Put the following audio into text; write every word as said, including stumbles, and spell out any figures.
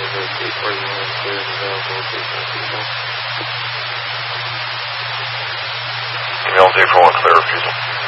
locate where you want to clear and available location people. Email J four one clear refusal.